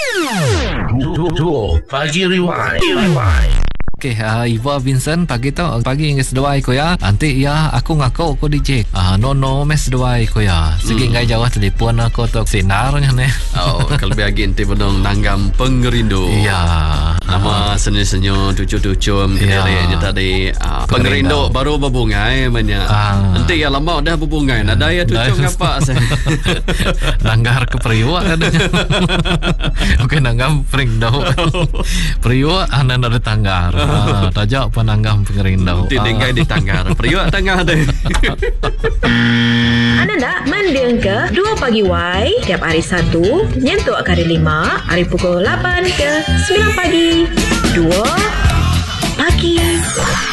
Pagi Rewind. Okay, Iva Vincent pagi tu hingga sedawai ko ya. Nanti ya aku ngaku aku DJ. No mes sedawai ko ya. Segi ngai jawab telefon aku tu sinarnya ne. Oh, kalau biagi nanti benong nanggam pengerindu. Iya. Nama senyo-senyo tucu-tucu kira-kira tadi pengerindu baru berbungai banyak. Nanti ya lama dah berbungai. Nada ya tucu ngapa saya. Nanggar ke periwa adanya. Oke, nanggam perindu. Periwa anan ada tanggar. Tajak penanggam pengerindu. Tinggal di tanggar. Periwa tanggar ada. Anda nak mendeng ke 2 pagi Y tiap hari Sabtu nyentuk ke hari 5 hari pukul 8 ke 9 pagi 2 pagi.